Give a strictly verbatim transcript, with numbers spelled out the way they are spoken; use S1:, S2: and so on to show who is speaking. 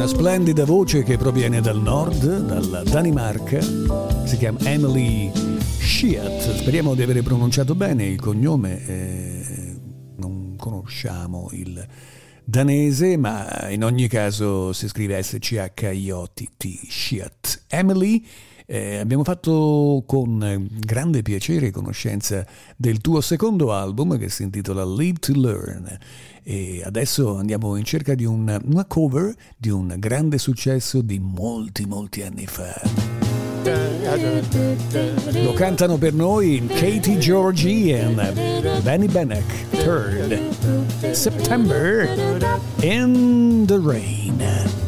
S1: splendida voce che proviene dal nord, dalla Danimarca, si chiama Emily Shiat, speriamo di aver pronunciato bene il cognome, eh, non conosciamo il danese, ma in ogni caso si scrive S C H I O T T, Shiat. Emily, eh, abbiamo fatto con grande piacere conoscenza del tuo secondo album che si intitola Live to Learn. E adesso andiamo in cerca di un, una cover di un grande successo di molti molti anni fa. Lo cantano per noi Katie Georgie e Benny Bennack. Third September in the Rain.